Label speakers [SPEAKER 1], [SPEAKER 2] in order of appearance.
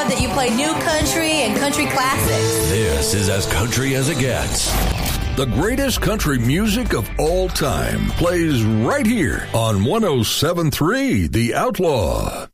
[SPEAKER 1] love that you play new country and country classics.
[SPEAKER 2] This is as country as it gets. The greatest country music of all time plays right here on 107.3 The Outlaw.